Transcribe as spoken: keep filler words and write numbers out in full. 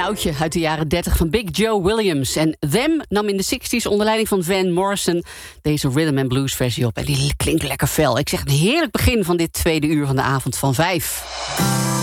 oudje uit de jaren dertig van Big Joe Williams. En Them nam in de zestig's onder leiding van Van Morrison deze rhythm and blues versie op. En die klinkt lekker fel. Ik zeg een heerlijk begin van dit tweede uur van de avond van vijf.